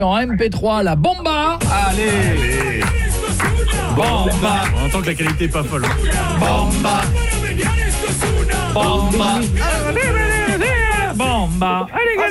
En MP3, la bomba. Allez. Bomba. On entend que la qualité est pas folle. Bomba. Bomba. Bomba.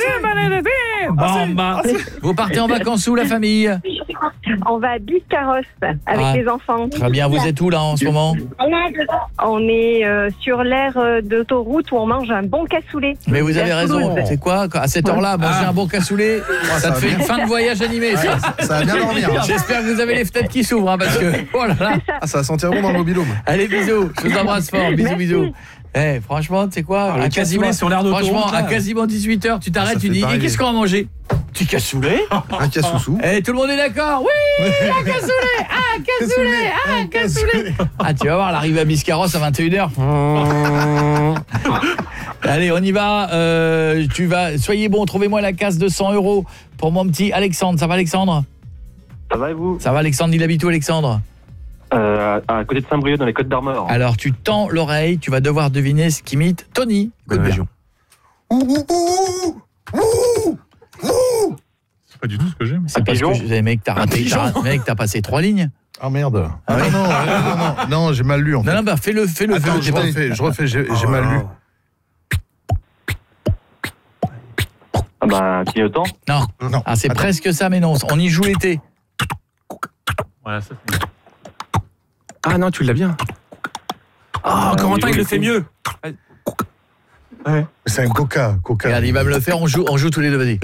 Bomba. Vous partez en vacances où, la famille? On va à Biscarrosse avec les enfants. Très bien, vous êtes où là en ce moment? On est sur l'aire d'autoroute où on mange un bon cassoulet. Mais vous avez raison, c'est quoi? À cette heure-là, manger un bon cassoulet, ça te fait une fin de voyage animé, ça. Ça va bien dormir. J'espère que vous avez les fenêtres qui s'ouvrent, hein, parce que, oh là là. Ah, ça va sentir bon dans le mobilhome. Allez, bisous, je vous embrasse fort, bisous, Merci. bisous. Eh, franchement, tu sais quoi, le cassoulet sur l'air d'autoroute, franchement, à là. quasiment 18h, tu t'arrêtes, Ça tu fait dis, pas et rêver. qu'est-ce qu'on va manger? Du cassoulet? Un cassoussou. Eh, tout le monde est d'accord? Oui, un cassoulet, un cassoulet, un cassoulet. Ah, tu vas voir, l'arrivée à Biscarrosse à 21h. Allez, on y va. Soyez bon, trouvez-moi la casse de 100 € pour mon petit Alexandre. Ça va, Alexandre? Ça va et vous? Ça va, Alexandre? Il habite où, Alexandre? À côté de Saint-Brieuc, dans les Côtes d'Armor. Alors, tu tends l'oreille, tu vas devoir deviner ce qu'imite Tony. Bonne région. C'est pas du tout ce que j'aime. C'est parce que mec, t'as raté, mec, t'as passé 3 lignes. Ah merde. Ah ouais. Non, j'ai mal lu en fait. Non, bah fais-le. Attends, je refais, j'ai mal lu. Ah bah, clignotant. Non. Non. Ah, c'est Attends. presque ça, mais non. On y joue l'été. Voilà, ça c'est... Ah non, tu l'as bien. Ah, Corentin, il le fait mieux. C'est un coca. Regarde, il va me le faire. On joue tous les deux. Vas-y.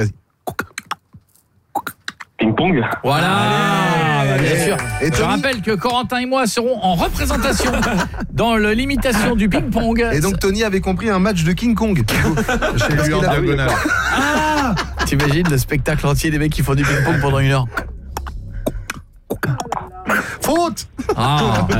Ping-pong. Voilà. Bah, bien sûr. Et Je Tony rappelle que Corentin et moi serons en représentation dans l'imitation du ping-pong. Et donc Tony avait compris un match de King Kong. J'ai lu en diagonale. T'imagines le spectacle entier des mecs qui font du ping-pong pendant 1 heure. Faute. Ah.